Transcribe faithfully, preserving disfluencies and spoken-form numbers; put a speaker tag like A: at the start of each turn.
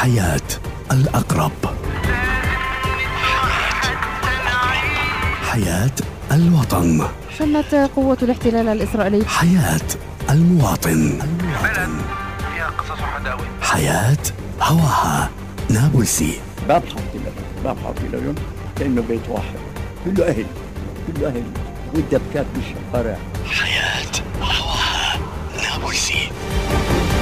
A: حياة الأقرب، حياة الوطن،
B: شنت قوة الاحتلال الإسرائيلي
A: حياة المواطن، المواطن.
C: فيها قصص وحداوي،
A: حياة هواها نابلسي.
D: باب حارتي لبيون، باب حارتي لبيون كأنه بيت واحد، كله أهل كله أهل والدبكات بالشوارع.